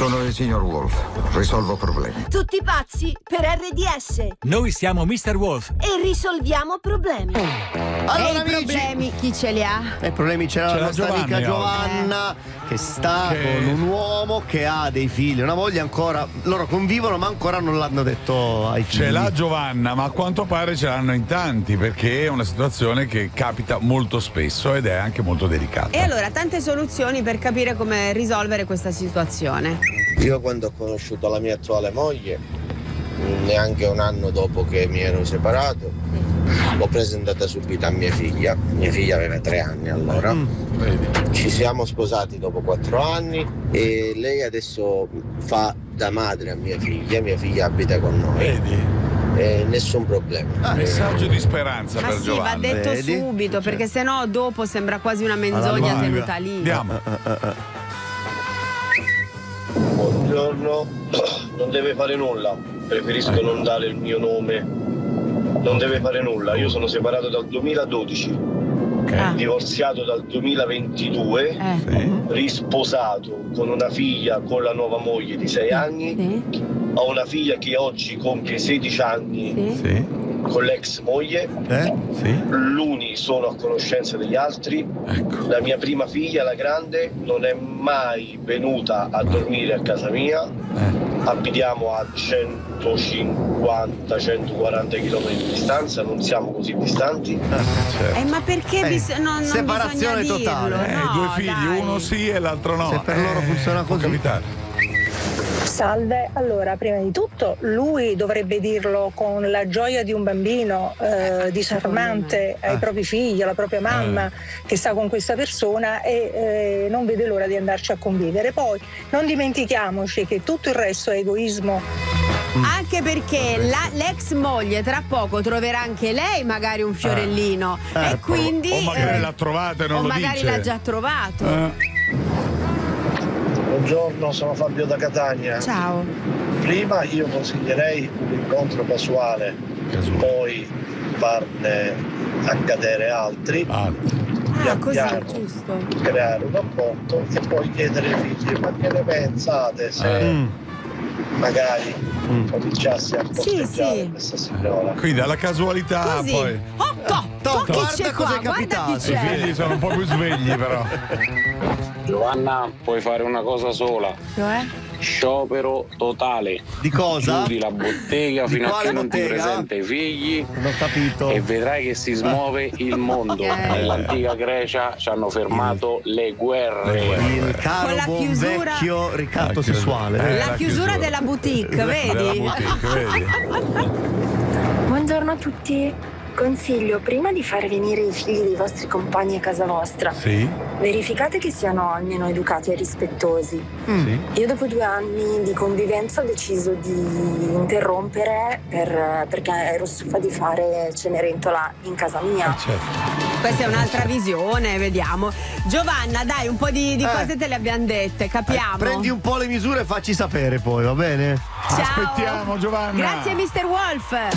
Sono il signor Wolf, risolvo problemi. Tutti pazzi per RDS. Noi siamo Mr. Wolf e risolviamo problemi. Allora, e i problemi chi ce li ha? I problemi ce l'ha la nostra amica Giovanna, che sta con un uomo che ha dei figli, una moglie ancora. Loro convivono, ma ancora non l'hanno detto ai figli. Ce l'ha Giovanna, ma a quanto pare ce l'hanno in tanti, perché è una situazione che capita molto spesso ed è anche molto delicata. E allora, tante soluzioni per capire come risolvere questa situazione. Io quando ho conosciuto la mia attuale moglie, neanche un anno dopo che mi ero separato, l'ho presentata subito a mia figlia aveva 3 anni allora. Ci siamo sposati dopo 4 anni e lei adesso fa da madre a mia figlia abita con noi. Vedi? Nessun problema. Messaggio di speranza Ma per sì, Giovanna. va detto subito, perché sennò dopo sembra quasi una menzogna tenuta lì. Andiamo. Buongiorno, non deve fare nulla, preferisco non dare il mio nome, non deve fare nulla, io sono separato dal 2012, divorziato dal 2022, risposato con una figlia con la nuova moglie di 6 anni, ho una figlia che oggi compie 16 anni con l'ex moglie, l'uni sono a conoscenza degli altri, la mia prima figlia, la grande, non è mai venuta a dormire a casa mia, abitiamo a 150-140 km di distanza, non siamo così distanti. Ma perché non separazione bisogna dirlo? totale. No, 2 figli, dai. uno sì e l'altro no. Se per loro funziona può così. capitare. Salve, allora prima di tutto lui dovrebbe dirlo con la gioia di un bambino disarmante ai propri figli, alla propria mamma che sta con questa persona e non vede l'ora di andarci a convivere. Poi non dimentichiamoci che tutto il resto è egoismo. Anche perché l'ex moglie tra poco troverà anche lei magari un fiorellino e quindi o magari l'ha trovata e non o lo magari dice. l'ha già trovato. Buongiorno, sono Fabio da Catania. Ciao. Prima io consiglierei un incontro casuale, poi farne accadere altri, Così è piano giusto. creare un rapporto e poi chiedere ai figli: ma che ne pensate se magari cominciasse a posteggiare questa signora? Quindi dalla casualità Così. poi. Chi c'è qua? Guarda chi I c'è. figli sono un po' più svegli però. Giovanna, puoi fare una cosa sola. Cioè? Sciopero totale. Di cosa? Chiudi la bottega Di fino a quale che non ti bottega? presenta i figli. Non ho capito. E vedrai che si smuove il mondo. Nell'antica Grecia ci hanno fermato le guerre. Il caro Con la buon chiusura- vecchio ricatto sessuale. La chiusura della boutique, vedi? Buongiorno a tutti. Consiglio, prima di far venire i figli dei vostri compagni a casa vostra, verificate che siano almeno educati e rispettosi. Io dopo 2 anni di convivenza ho deciso di interrompere perché ero stufa di fare Cenerentola in casa mia. Questa è un'altra visione, vediamo. Giovanna, dai, un po' di cose te le abbiamo dette, capiamo. Prendi un po' le misure e facci sapere poi, va bene? Ciao. Aspettiamo Giovanna. Grazie Mr. Wolf.